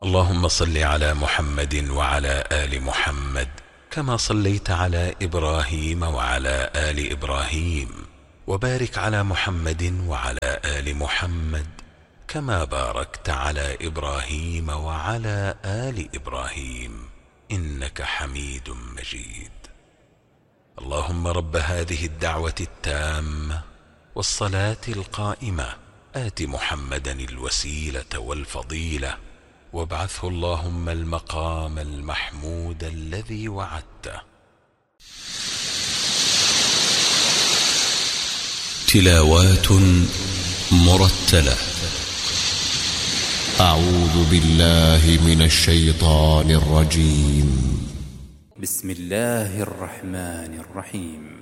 اللهم صل على محمد وعلى آل محمد كما صليت على إبراهيم وعلى آل إبراهيم، وبارك على محمد وعلى آل محمد كما باركت على إبراهيم وعلى آل إبراهيم إنك حميد مجيد. اللهم رب هذه الدعوة التامة والصلاة القائمة آت محمدا الوسيلة والفضيلة وابعثه اللهم المقام المحمود الذي وعدته. تلاوات مرتلة. أعوذ بالله من الشيطان الرجيم. بسم الله الرحمن الرحيم.